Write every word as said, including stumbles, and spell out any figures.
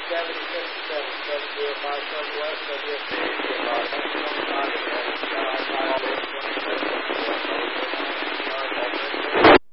seventy-six, seven seven zero five Southwest, W S A,